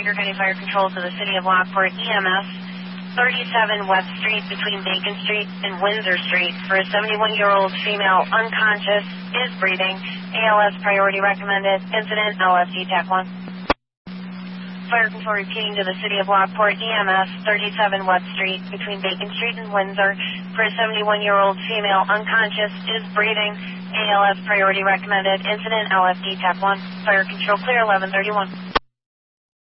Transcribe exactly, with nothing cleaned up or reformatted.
Becker County Fire Control to the City of Lockport, E M S, thirty-seven West Street between Bacon Street and Windsor Street for a seventy-one-year-old female unconscious, is breathing, A L S priority recommended, incident L S D TAC one. Fire Control repeating to the City of Lockport, E M S, thirty-seven West Street between Bacon Street and Windsor for a seventy-one-year-old female unconscious, is breathing, A L S priority recommended, incident L S D TAC one. Fire Control clear, eleven thirty-one.